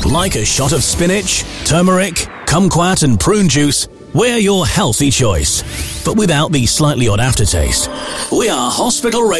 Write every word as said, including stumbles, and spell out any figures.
Like a shot of spinach, turmeric, kumquat and prune juice, we're your healthy choice, but without the slightly odd aftertaste. We are Hospital Radio.